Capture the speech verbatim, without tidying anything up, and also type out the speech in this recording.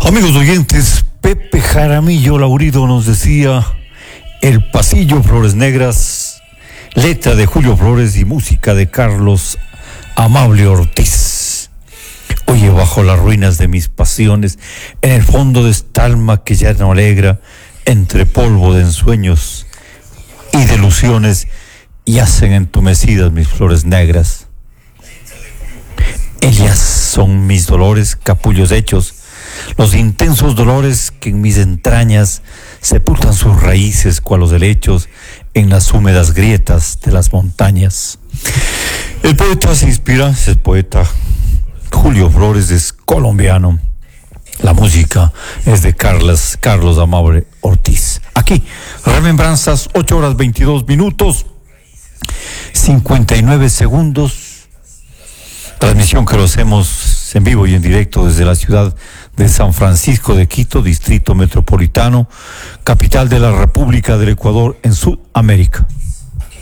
Amigos oyentes, Pepe Jaramillo Laurido nos decía: El Pasillo, Flores Negras, letra de Julio Flores y música de Carlos Amable Ortiz. Oye, bajo las ruinas de mis pasiones, en el fondo de esta alma que ya no alegra, entre polvo de ensueños y de ilusiones, yacen entumecidas mis flores negras. Ellas son mis dolores, capullos hechos, los intensos dolores que en mis entrañas sepultan sus raíces cual los helechos en las húmedas grietas de las montañas. El poeta se inspira, es el poeta Julio Flores, es colombiano. La música es de Carlos, Carlos Amable Ortiz. Aquí, Remembranzas, ocho horas veintidós minutos, cincuenta y nueve segundos. Transmisión que lo hacemos en vivo y en directo desde la ciudad de San Francisco de Quito, Distrito Metropolitano, capital de la República del Ecuador en Sudamérica.